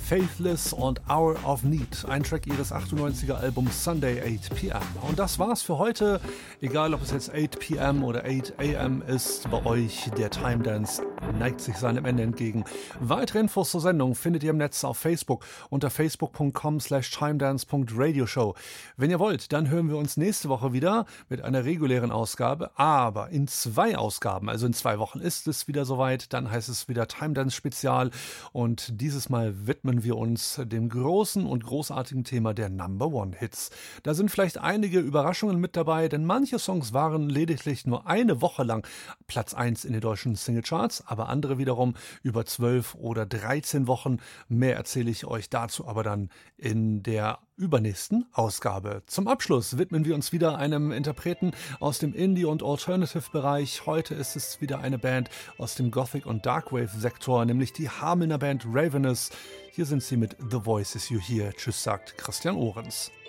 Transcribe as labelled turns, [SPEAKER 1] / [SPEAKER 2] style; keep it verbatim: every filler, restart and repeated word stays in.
[SPEAKER 1] Faithless und Hour of Need, ein Track ihres achtundneunziger Albums Sunday acht p m. Und das war's für heute. Egal, ob es jetzt acht p m oder acht a m ist, bei euch der Time Dance neigt sich seinem Ende entgegen. Weitere Infos zur Sendung findet ihr im Netz auf Facebook unter facebook punkt com slash timedance punkt radioshow. Wenn ihr wollt, dann hören wir uns nächste Woche wieder mit einer regulären Ausgabe, aber in zwei Ausgaben, also in zwei Wochen ist es wieder soweit, dann heißt es wieder Time Dance Spezial und dieses Mal widmen wir uns dem großen und großartigen Thema der Number One Hits. Da sind vielleicht einige Überraschungen mit dabei, denn manche Songs waren lediglich nur eine Woche lang Platz eins in den deutschen Singlecharts, aber andere wiederum über zwölf oder dreizehn Wochen. Mehr erzähle ich euch dazu aber dann in der übernächsten Ausgabe. Zum Abschluss widmen wir uns wieder einem Interpreten aus dem Indie- und Alternative-Bereich. Heute ist es wieder eine Band aus dem Gothic- und Darkwave-Sektor, nämlich die Hamelner Band Ravenous. Hier sind sie mit The Voices You Hear. Tschüss, sagt Christian Ohrens.